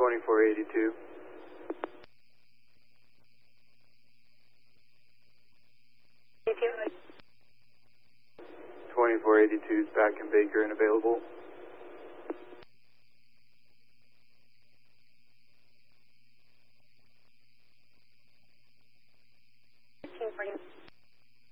2482. 2482 is back in Baker and available.